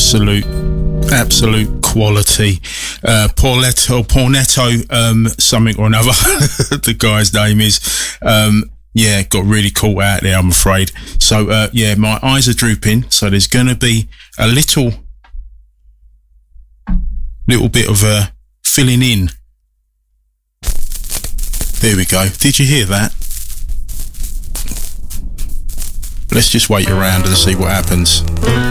absolute quality. Pornetto, something or another. The guy's name is. Got really caught out there, I'm afraid. So, my eyes are drooping. So there's going to be a little bit of filling in. There we go. Did you hear that? Let's just wait around and see what happens.